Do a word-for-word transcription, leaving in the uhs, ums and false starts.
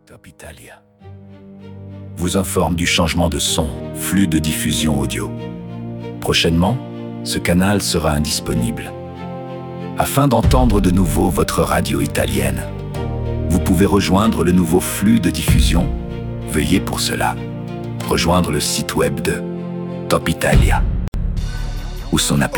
Top Italia vous informe du changement de son, flux de diffusion audio. Prochainement, ce canal sera indisponible. Afin d'entendre de nouveau votre radio italienne, vous pouvez rejoindre le nouveau flux de diffusion. Veuillez pour cela rejoindre le site web de Top Italia ou son application.